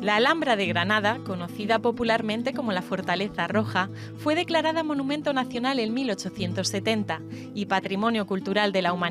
La Alhambra de Granada, conocida popularmente como la Fortaleza Roja, fue declarada Monumento Nacional en 1870 y Patrimonio Cultural de la Humanidad